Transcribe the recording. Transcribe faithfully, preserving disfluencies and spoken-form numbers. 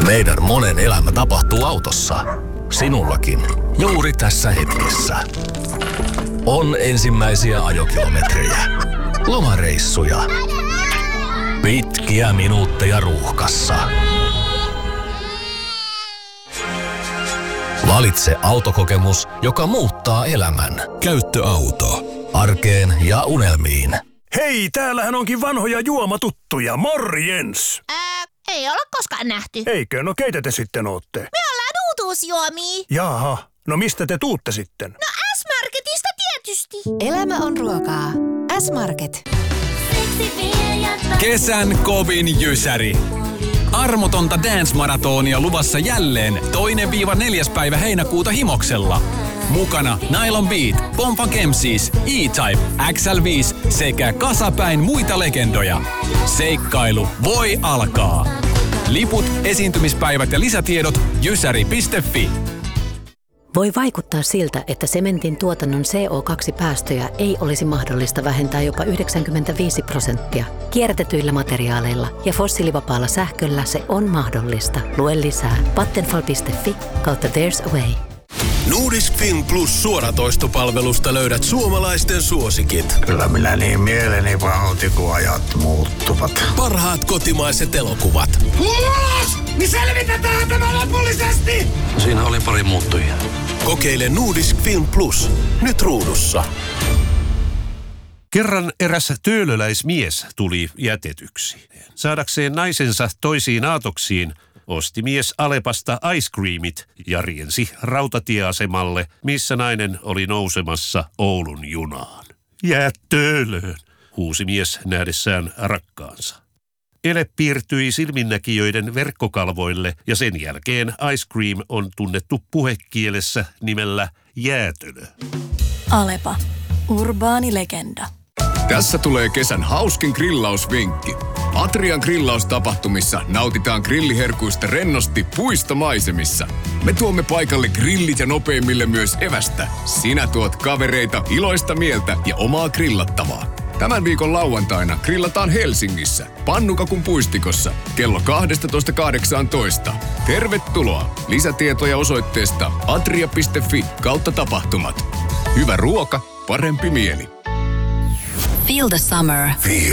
Meidän monen elämä tapahtuu autossa. Sinullakin. Juuri tässä hetkessä. On ensimmäisiä ajokilometrejä. Lomareissuja. Pitkiä minuutteja ruuhkassa. Valitse autokokemus, joka muuttaa elämän. Käyttöauto. Arkeen ja unelmiin. Hei, täällähän onkin vanhoja juomatuttuja. Morjens! Ää, ei olla koskaan nähty. Eikö? No keitä te sitten ootte? Me ollaan uutuusjuomia. Jaha, no mistä te tuutte sitten? No S-Marketista tietysti. Elämä on ruokaa. S-Market. Kesän kovin jysäri. Armotonta dance-maratonia luvassa jälleen toinen viiva neljäs päivä heinäkuuta Himoksella. Mukana Nylon Beat, Pompa Kemsis, E-Type, X L viisi sekä kasapäin muita legendoja. Seikkailu voi alkaa. Liput, esiintymispäivät ja lisätiedot jysäri piste fi. Voi vaikuttaa siltä, että sementin tuotannon C O kaksi päästöjä ei olisi mahdollista vähentää jopa yhdeksänkymmentäviisi prosenttia. Kierrätetyillä materiaaleilla ja fossiilivapaalla sähköllä se on mahdollista. Lue lisää vattenfall piste fi kautta there's a way. Nordisk Film Plus suoratoistopalvelusta löydät suomalaisten suosikit. Kyllä minä niin mieleni pahoitin, kun ajat muuttuvat. Parhaat kotimaiset elokuvat. Ulos! Niin selvitetään tämä lopullisesti! Siinä oli pari muuttujia. Kokeile Nordisk Film Plus. Nyt ruudussa. Kerran eräs töölöläismies tuli jätetyksi. Saadakseen naisensa toisiin aatoksiin osti mies Alepasta ice creamit ja riensi rautatieasemalle, missä nainen oli nousemassa Oulun junaan. Jää töölöön, huusi mies nähdessään rakkaansa. Ele piirtyi silminnäkijöiden verkkokalvoille ja sen jälkeen ice cream on tunnettu puhekielessä nimellä jäätölö. Alepa. Urbaani legenda. Tässä tulee kesän hauskin grillausvinkki. Atrian grillaustapahtumissa nautitaan grilliherkuista rennosti puistomaisemissa. Me tuomme paikalle grillit ja nopeimmille myös evästä. Sinä tuot kavereita, iloista mieltä ja omaa grillattavaa. Tämän viikon lauantaina grillataan Helsingissä, Pannukakun puistikossa, kello kaksitoista kahdeksantoista. Tervetuloa! Lisätietoja osoitteesta atria piste fi kautta tapahtumat. Hyvä ruoka, parempi mieli. Feel the summer. Feel